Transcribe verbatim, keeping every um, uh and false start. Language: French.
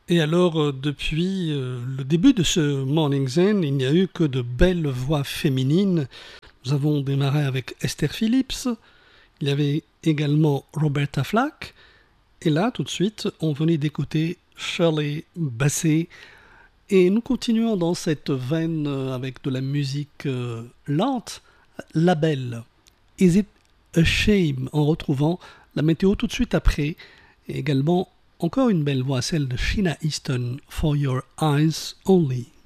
Et alors, euh, depuis euh, le début de ce Morning Zen, il n'y a eu que de belles voix féminines. Nous avons démarré avec Esther Phillips, il y avait également Roberta Flack, et là, tout de suite, on venait d'écouter Shirley Bassey. Et nous continuons dans cette veine euh, avec de la musique euh, lente, La Belle. Is it a shame en retrouvant la météo tout de suite après, et également encore une belle voix, celle de Sheena Easton, For Your Eyes Only.